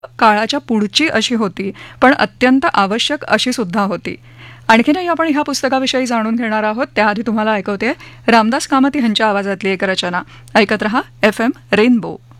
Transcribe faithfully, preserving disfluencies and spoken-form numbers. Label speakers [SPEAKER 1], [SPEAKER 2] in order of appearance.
[SPEAKER 1] काळाच्या पुढची अशी होती, पण अत्यंत आवश्यक अशी सुद्धा होती. आणखीनही आपण ह्या पुस्तकाविषयी जाणून घेणार आहोत. त्याआधी तुम्हाला ऐकवते रामदास कामत यांच्या आवाजातली एक रचना. ऐकत रहा एफ एम रेनबो.